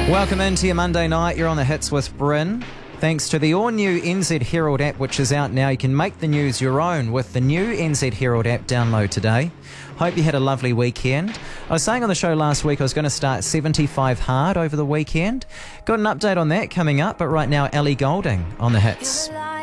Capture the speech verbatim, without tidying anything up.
Welcome into your Monday night. You're on the Hits with Bryn. Thanks to the all-new N Z Herald app, which is out now. You can make the news your own with the new N Z Herald app. Download today. Hope you had a lovely weekend. I was saying on the show last week I was going to start seventy-five hard over the weekend. Got an update on that coming up, but right now Ellie Goulding on the Hits.